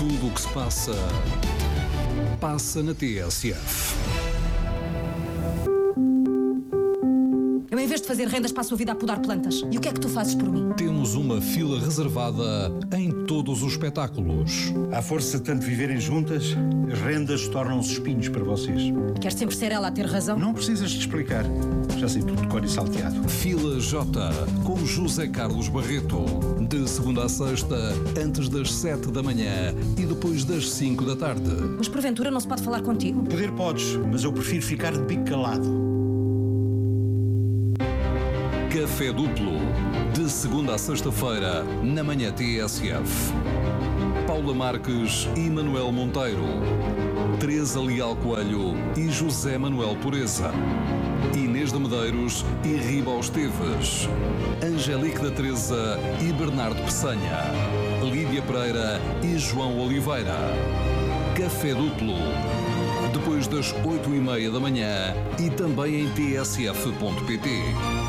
Tudo o que se passa, passa na TSF. Eu, em vez de fazer rendas, passo a vida a podar plantas. E o que é que tu fazes por mim? Temos uma fila reservada em todos os espetáculos. À força de tanto viverem juntas, as rendas tornam-se espinhos para vocês. Queres sempre ser ela a ter razão? Não precisas de explicar. Já sei tudo de cor e salteado. Fila J, com José Carlos Barreto. De segunda a sexta, antes das 7 da manhã e depois das 5 da tarde. Mas porventura não se pode falar contigo? Poder podes, mas eu prefiro ficar de bico calado. Café Duplo, de segunda a sexta-feira, na manhã TSF. Paula Marques e Manuel Monteiro. Teresa Leal Coelho e José Manuel Pureza. Inês de Medeiros e Ribal Esteves. Angélique da Teresa e Bernardo Peçanha. Lídia Pereira e João Oliveira. Café Duplo, depois das 8h30 da manhã e também em tsf.pt.